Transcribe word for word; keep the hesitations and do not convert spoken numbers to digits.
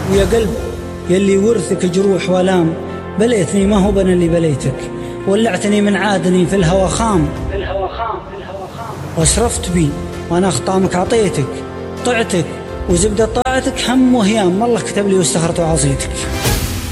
ويا قلب يلي ورثك جروح والام، بليتني ما هو بنا اللي بليتك، ولعتني من عادني في الهوى خام، واشرفت بي وانا خطامك عطيتك، طعتك وزبدة طاعتك هم وهيام، والله كتب لي واستخرت وعصيتك.